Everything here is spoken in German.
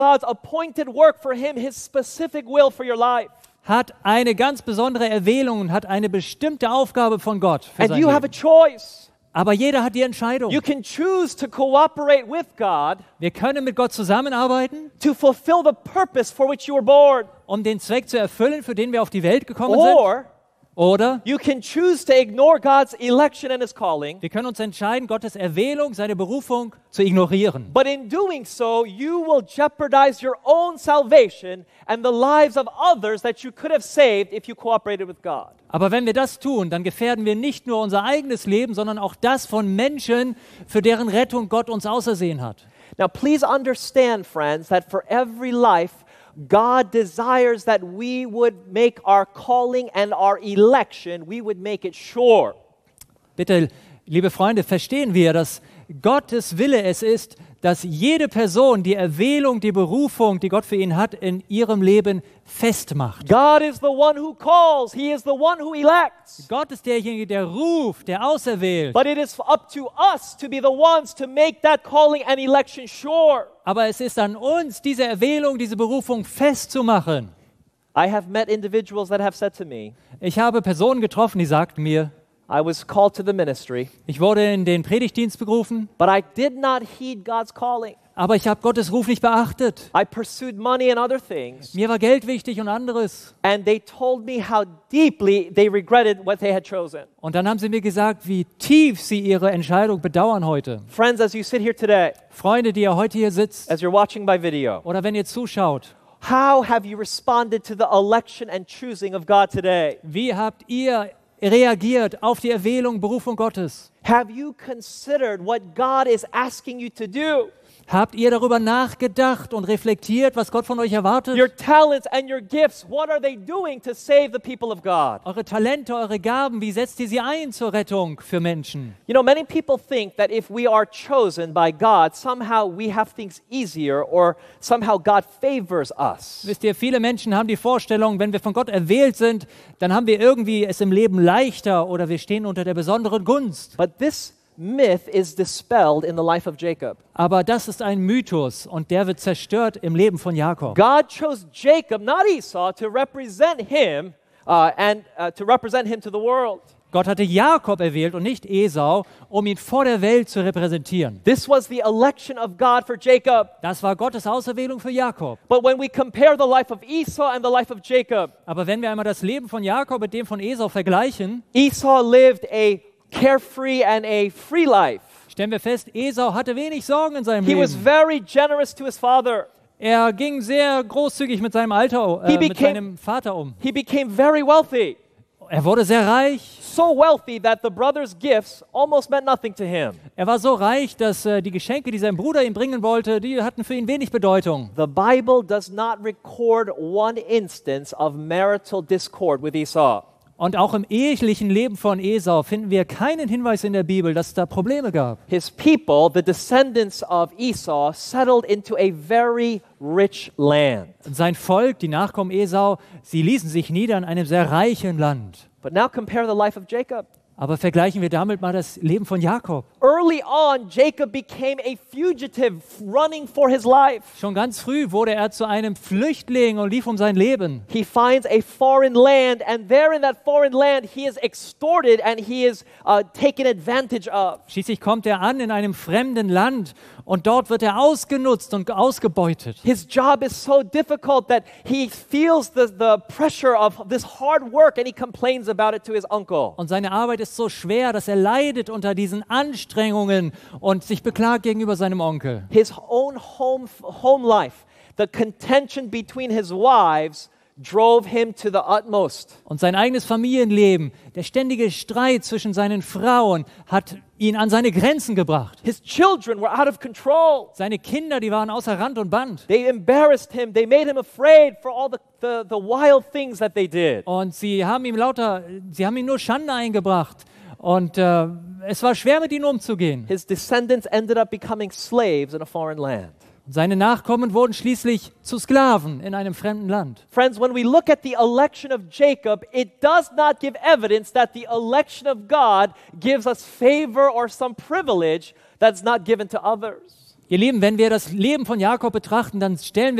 God's appointed work for him, his specific will for your life. Hat eine ganz besondere Erwählung und hat eine bestimmte Aufgabe von Gott für And sein you have a Leben. choice. Aber jeder hat die Entscheidung. You can choose to cooperate with God Wir können mit Gott zusammenarbeiten, to fulfill the purpose for which you were born. um den Zweck zu erfüllen, für den wir auf die Welt gekommen sind. Or Oder you can choose to ignore God's election and his calling. wir können uns entscheiden, Gottes Erwählung, seine Berufung zu ignorieren. But in doing so, you will jeopardize your own salvation and the lives of others that you could have saved if you cooperated with God. Aber wenn wir das tun, dann gefährden wir nicht nur unser eigenes Leben, sondern auch das von Menschen, für deren Rettung Gott uns ausersehen hat. Now, please understand, friends, that for every life, God desires that we would make our calling and our election, we would make it sure. Bitte, liebe Freunde, verstehen wir, dass Gottes Wille es ist, dass jede Person die Erwählung, die Berufung, die Gott für ihn hat, in ihrem Leben festmacht. God is the one who calls. He is the one who elects. Gott ist derjenige, der ruft, der auserwählt. But it is up to us to be the ones to make that calling and election sure. Aber es ist an uns, diese Erwählung, diese Berufung festzumachen. I have met individuals that have said to me, Ich habe Personen getroffen, die sagten mir, I was called to the ministry, ich wurde in den Predigtdienst berufen, but I did not heed God's calling. aber ich habe Gottes Ruf nicht beachtet. I pursued money and other things. Mir war Geld wichtig und anderes. And they told me how deeply they regretted what they had chosen. Und dann haben sie mir gesagt, wie tief sie ihre Entscheidung bedauern heute. Friends, as you sit here today, Freunde, die ihr heute hier sitzt as you're watching by video, oder wenn ihr zuschaut, how have you responded to the election and choosing of God today? wie habt ihr reagiert auf die Erwählung, Berufung Gottes? Have you considered what God is asking you to do? Habt ihr darüber nachgedacht und reflektiert, was Gott von euch erwartet? Your talents and your gifts, what are they doing to save the people of God? Eure Talente, eure Gaben, wie setzt ihr sie ein zur Rettung für Menschen? You know, many people think that if we are chosen by God, somehow we have things easier or somehow God favors us. Wisst ihr, viele Menschen haben die Vorstellung, wenn wir von Gott erwählt sind, dann haben wir irgendwie es im Leben leichter oder wir stehen unter der besonderen Gunst. But this myth is dispelled in the life of Jacob. Aber das ist ein Mythos und der wird zerstört im Leben von Jakob. God chose Jacob, not Esau, to represent him to represent him to the world. Gott hatte Jakob erwählt und nicht Esau, um ihn vor der Welt zu repräsentieren. This was the election of God for Jacob. Das war Gottes Auserwählung für Jakob. But when we compare the life of Esau and the life of Jacob, Aber wenn wir einmal das Leben von Jakob mit dem von Esau vergleichen, Esau lived a carefree and a free life. stellen wir fest, Esau hatte wenig Sorgen in seinem He was Leben. very generous to his father. Er ging sehr großzügig mit seinem mit seinem Vater um. He became very wealthy. Er wurde sehr reich. So wealthy that the brother's gifts almost meant nothing to him. Er war so reich, dass die Geschenke, die sein Bruder ihm bringen wollte, die hatten für ihn wenig Bedeutung. The Bible does not record one instance of marital discord with Esau. Und auch im ehelichen Leben von Esau finden wir keinen Hinweis in der Bibel, dass es da Probleme gab. His people, the descendants of Esau, settled into a very rich land. Und sein Volk, die Nachkommen Esau, sie ließen sich nieder in einem sehr reichen Land. But now compare the life of Jacob. Aber vergleichen wir damit mal das Leben von Jakob. Early on, Jacob became a fugitive running for his life. Schon ganz früh wurde er zu einem Flüchtling und lief um sein Leben. He finds a foreign land, and there in that foreign land, he is extorted and he is taken advantage of. Schließlich kommt er an in einem fremden Land und dort wird er ausgenutzt und ausgebeutet. His job is so difficult that he feels the pressure of this hard work and he complains about it to his uncle. Und seine Arbeit ist so schwer, dass er leidet unter diesen Anstrengungen und sich beklagt gegenüber seinem Onkel. His own home life, the contention between his wives drove him to the utmost. Und sein eigenes Familienleben, der ständige Streit zwischen seinen Frauen hat ihn an seine Grenzen gebracht. His children were out of control. Seine Kinder, die waren außer Rand und Band. They embarrassed him. They made him afraid for all the wild things that they did. Und sie haben ihm nur Schande eingebracht. Und es war schwer, mit ihnen umzugehen. His descendants ended up becoming slaves in a foreign land. Seine Nachkommen wurden schließlich zu Sklaven in einem fremden Land. Friends, when we look at the election of Jacob, it does not give evidence that the election of God gives us favor or some privilege that's not given to others. Ihr Lieben, wenn wir das Leben von Jakob betrachten, dann stellen